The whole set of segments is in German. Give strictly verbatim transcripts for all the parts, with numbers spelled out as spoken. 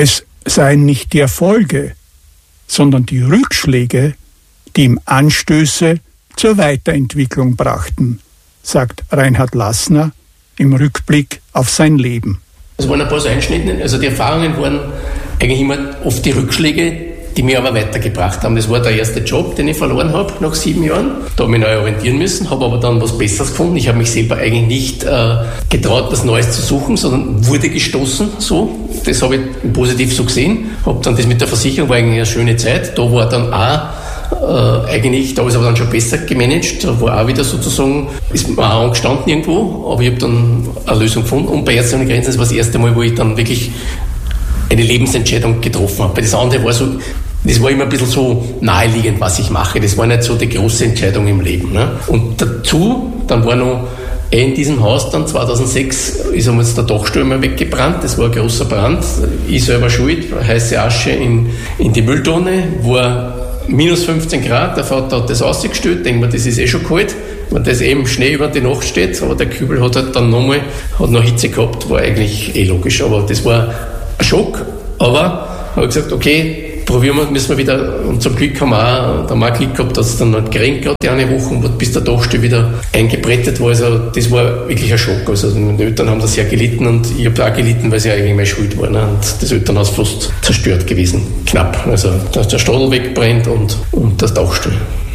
Es seien nicht die Erfolge, sondern die Rückschläge, die ihm Anstöße zur Weiterentwicklung brachten, sagt Reinhard Lassner im Rückblick auf sein Leben. Es waren ein paar so Einschnitte, also die Erfahrungen waren eigentlich immer oft die Rückschläge, die mich aber weitergebracht haben. Das war der erste Job, den ich verloren habe nach sieben Jahren. Da habe ich mich neu orientieren müssen, habe aber dann was Besseres gefunden. Ich habe mich selber eigentlich nicht äh, getraut, was Neues zu suchen, sondern wurde gestoßen. So, das habe ich positiv so gesehen. Habe dann das mit der Versicherung, war eigentlich eine schöne Zeit. Da war dann auch Äh, eigentlich, da ist aber dann schon besser gemanagt, da war auch wieder sozusagen, ist mir auch angestanden irgendwo, aber ich habe dann eine Lösung gefunden. Und bei Ärzte ohne Grenzen, das war das erste Mal, wo ich dann wirklich eine Lebensentscheidung getroffen habe. Bei das andere war so, das war immer ein bisschen so naheliegend, was ich mache. Das war nicht so die große Entscheidung im Leben. Ne? Und dazu, dann war noch in diesem Haus dann zweitausendsechs ist uns der Dachstuhl mal weggebrannt. Das war ein großer Brand. Ich selber schuld, heiße Asche in, in die Mülltonne, war minus fünfzehn Grad, der Vater hat das ausgestellt, denkt man, das ist eh schon kalt, wenn das eben Schnee über die Nacht steht, aber der Kübel hat halt dann nochmal, hat noch Hitze gehabt, war eigentlich eh logisch, aber das war ein Schock, aber habe ich gesagt, okay, probieren wir, müssen wir wieder, und zum Glück haben wir auch, da haben wir auch Glück gehabt, dass es dann nicht geregnet hat, die eine Woche, bis der Dachstuhl wieder eingebrettet war, also das war wirklich ein Schock, also die Eltern haben da sehr gelitten und ich habe auch gelitten, weil es ja eigentlich meine Schuld war, ne? Und das Elternhaus fast zerstört gewesen, knapp, also dass der Stadel wegbrennt und, und das Dachstuhl.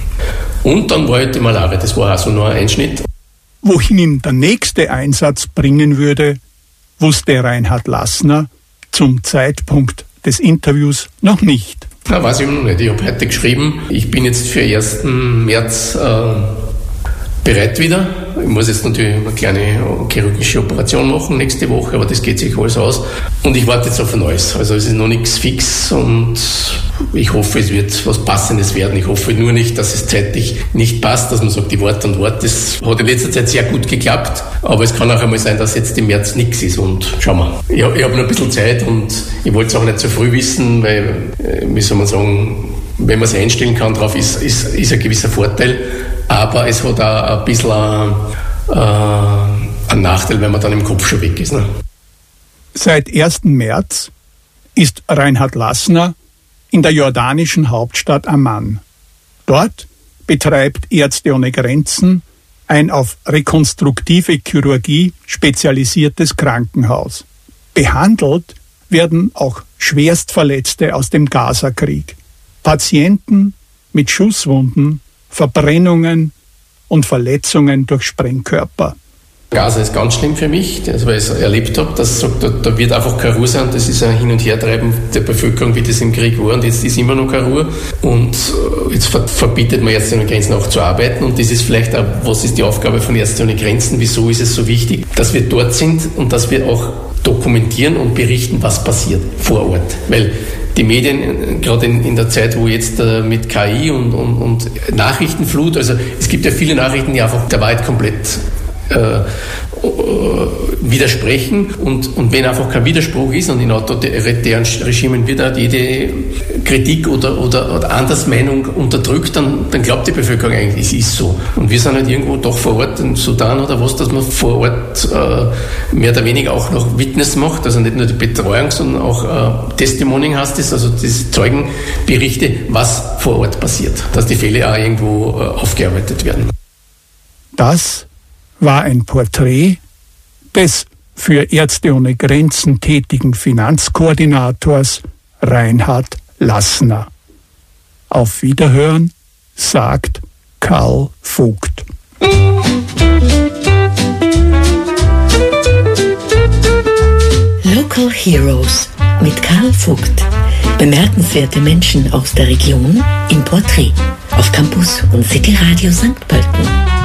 Und dann war halt die Malaria, das war also nur ein Einschnitt. Wohin ihm der nächste Einsatz bringen würde, wusste Reinhard Lassner zum Zeitpunkt des Interviews noch nicht. Na, weiß ich noch nicht. Ich habe heute geschrieben, ich bin jetzt für ersten März äh, bereit wieder. Ich muss jetzt natürlich eine kleine chirurgische Operation machen nächste Woche, aber das geht sich alles aus. Und ich warte jetzt auf ein Neues. Also es ist noch nichts fix und ich hoffe, es wird was Passendes werden. Ich hoffe nur nicht, dass es zeitlich nicht passt, dass man sagt, die Wort und Wort. Das hat in letzter Zeit sehr gut geklappt, aber es kann auch einmal sein, dass jetzt im März nichts ist und schauen wir. Ich, ich habe noch ein bisschen Zeit und ich wollte es auch nicht zu früh wissen, weil, wie soll man sagen, wenn man sich einstellen kann drauf, ist, ist, ist ein gewisser Vorteil. Aber es hat auch ein bisschen äh, einen Nachteil, wenn man dann im Kopf schon weg ist. Ne? Seit ersten März ist Reinhard Lassner in der jordanischen Hauptstadt Amman. Dort betreibt Ärzte ohne Grenzen ein auf rekonstruktive Chirurgie spezialisiertes Krankenhaus. Behandelt werden auch Schwerstverletzte aus dem Gazakrieg. Patienten mit Schusswunden, Verbrennungen und Verletzungen durch Sprengkörper. Gaza ist ganz schlimm für mich, also weil ich es erlebt habe, dass sagt, da, da wird einfach keine Ruhe sein. Das ist ein Hin- und Hertreiben der Bevölkerung, wie das im Krieg war, und jetzt ist immer noch keine Ruhe. Und jetzt verbietet man Ärzte ohne Grenzen auch zu arbeiten, und das ist vielleicht auch, was ist die Aufgabe von Ärzte ohne Grenzen, wieso ist es so wichtig, dass wir dort sind und dass wir auch dokumentieren und berichten, was passiert vor Ort. Weil die Medien, gerade in, in der Zeit, wo jetzt äh, mit K I und, und, und Nachrichtenflut, also es gibt ja viele Nachrichten, die einfach der Wahrheit komplett äh, widersprechen, und, und wenn einfach kein Widerspruch ist, und in autoritären Regimen wird auch jede Kritik oder, oder, oder Andersmeinung unterdrückt, dann, dann glaubt die Bevölkerung eigentlich, es ist so. Und wir sind halt irgendwo doch vor Ort im Sudan oder was, dass man vor Ort äh, mehr oder weniger auch noch Witness macht, also nicht nur die Betreuung, sondern auch äh, Testimonying heißt es, also diese Zeugenberichte, was vor Ort passiert, dass die Fälle auch irgendwo äh, aufgearbeitet werden. Das war ein Porträt des für Ärzte ohne Grenzen tätigen Finanzkoordinators Reinhard Lassner. Auf Wiederhören, sagt Karl Vogt. Local Heroes mit Karl Vogt. Bemerkenswerte Menschen aus der Region im Porträt auf Campus und City Radio Sankt Pölten.